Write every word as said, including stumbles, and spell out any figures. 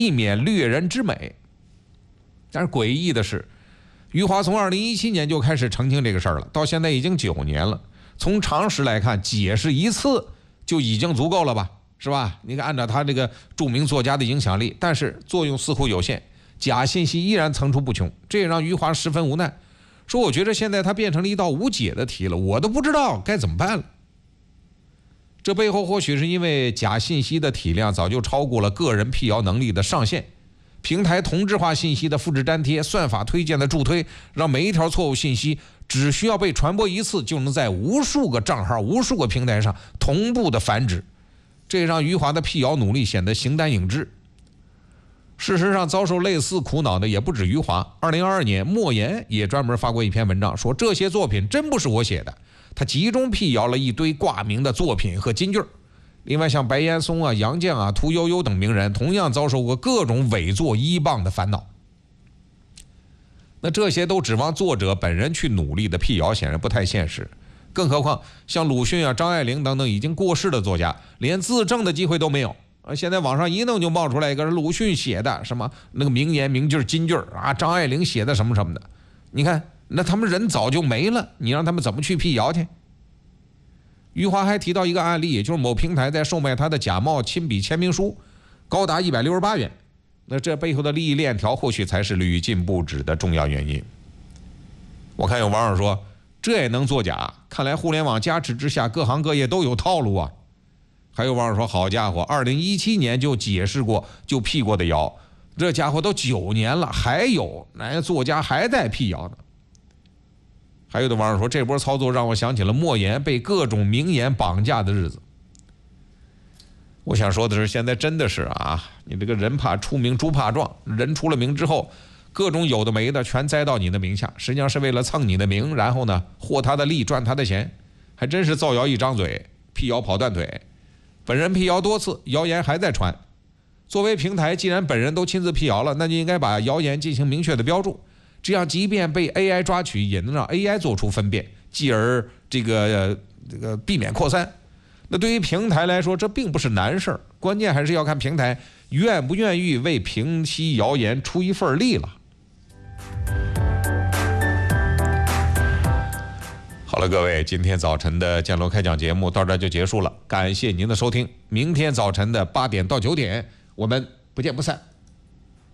免掠人之美。但是诡异的是，余华从二零一七年就开始澄清这个事儿了，到现在已经九年了。从常识来看，解释一次就已经足够了吧，是吧？你看，按照他这个著名作家的影响力，但是作用似乎有限，假信息依然层出不穷，这也让余华十分无奈。说我觉得现在他变成了一道无解的题了，我都不知道该怎么办了。这背后或许是因为假信息的体量早就超过了个人辟谣能力的上限，平台同质化信息的复制粘贴，算法推荐的助推，让每一条错误信息只需要被传播一次，就能在无数个账号、无数个平台上同步的繁殖，这让余华的辟谣努力显得形单影只。事实上，遭受类似苦恼的也不止余华。二零二二年，莫言也专门发过一篇文章，说这些作品真不是我写的，他集中辟谣了一堆挂名的作品和金句。另外，像白岩松啊、杨绛啊、屠呦呦等名人，同样遭受过各种伪作依傍的烦恼。那这些都指望作者本人去努力的辟谣，显然不太现实。更何况像鲁迅啊、张爱玲等等已经过世的作家，连自证的机会都没有。啊，现在网上一弄就冒出来一个鲁迅写的什么那个名言名句金句啊，张爱玲写的什么什么的，你看那他们人早就没了，你让他们怎么去辟谣去？余华还提到一个案例，也就是某平台在售卖他的假冒亲笔签名书，高达一百六十八元。那这背后的利益链条或许才是屡禁不止的重要原因。我看有网友说，这也能作假？看来互联网加持之下，各行各业都有套路啊。还有网友说，好家伙，二零一七年就解释过就辟过的谣，这家伙都九年了，还有那作家还在辟谣呢。还有的网友说，这波操作让我想起了莫言被各种名言绑架的日子。我想说的是，现在真的是啊，你这个人怕出名猪怕壮，人出了名之后，各种有的没的全栽到你的名下，实际上是为了蹭你的名，然后呢获他的利赚他的钱，还真是造谣一张嘴，辟谣跑断腿。本人辟谣多次，谣言还在传。作为平台，既然本人都亲自辟谣了，那就应该把谣言进行明确的标注，这样即便被 A I 抓取，也能让 A I 做出分辨，继而这个、呃、这个避免扩散。那对于平台来说，这并不是难事儿，关键还是要看平台愿不愿意为平息谣言出一份力了。好了，各位，今天早晨的建楼开讲节目到这就结束了，感谢您的收听。明天早晨的八点到九点，我们不见不散。